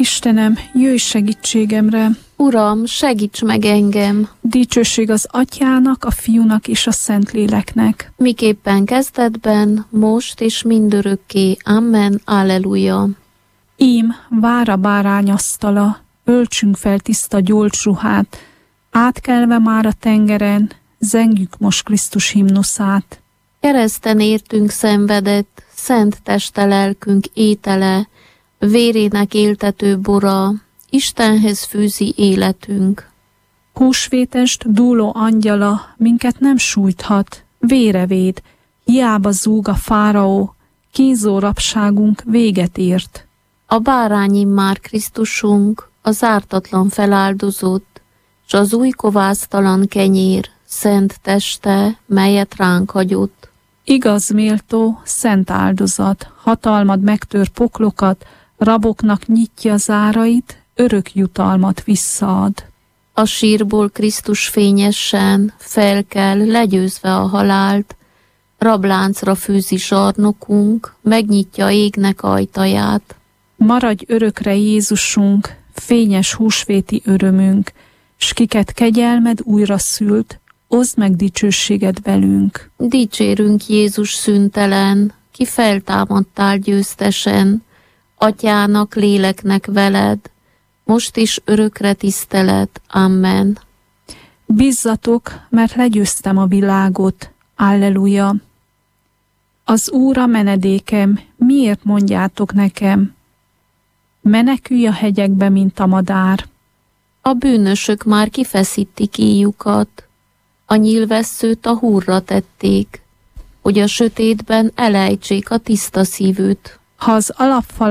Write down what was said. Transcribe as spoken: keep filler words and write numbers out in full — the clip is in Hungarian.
Istenem, jöjj segítségemre! Uram, segíts meg engem! Dicsőség az Atyának, a Fiúnak és a Szentléleknek. Miképpen kezdetben, most és mindörökké. Amen. Alleluja. Ím, vár a bárány asztala, öltsünk fel tiszta gyolcsruhát, átkelve már a tengeren, zengjük most Krisztus himnuszát. Kereszten értünk szenvedett, szent teste lelkünk étele, vérének éltető bora, Istenhez fűzi életünk. Húsvétest dúló angyala minket nem sújthat, vére véd, hiába zúg a fáraó, kínzó rabságunk véget ért. A bárány immár Krisztusunk, az ártatlan feláldozott, s az új kovásztalan kenyér, szent teste, melyet ránk hagyott. Igaz méltó, szent áldozat, hatalmad megtör poklokat, raboknak nyitja zárait, örök jutalmat visszaad. A sírból Krisztus fényesen felkel, legyőzve a halált, rabláncra fűzi zsarnokunk, megnyitja égnek ajtaját. Maradj örökre Jézusunk, fényes húsvéti örömünk, s kiket kegyelmed újra szült, oszd meg dicsőséged velünk. Dicsérünk Jézus szüntelen, ki feltámadtál győztesen, Atyának, léleknek veled, most is örökre tisztelet. Amen. Bízzatok, mert legyőztem a világot. Alleluja. Az Úr a menedékem, miért mondjátok nekem? Menekülj a hegyekbe, mint a madár. A bűnösök már kifeszítik íjukat, a nyílvesszőt a húrra tették, hogy a sötétben elejtsék a tiszta szívűt. Ha az alapfal